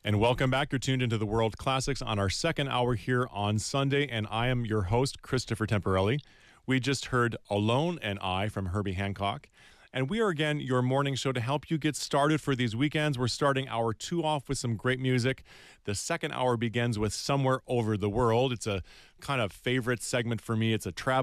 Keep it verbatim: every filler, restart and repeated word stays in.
And welcome back. You're tuned into the World Classics on our second hour here on Sunday, and I am your host, Christopher Temporelli. We just heard Alone and I from Herbie Hancock. And we are, again, your morning show to help you get started for these weekends. We're starting hour two off with some great music. The second hour begins with Somewhere Over the World. It's a kind of favorite segment for me. It's a travel